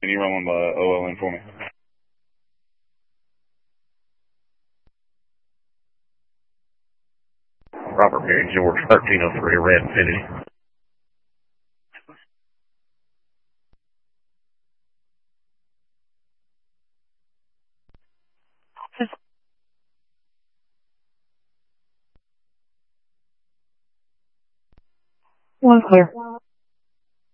you run on the OLN for me? Robert Mary George, 1303, Red Infinity. One clear.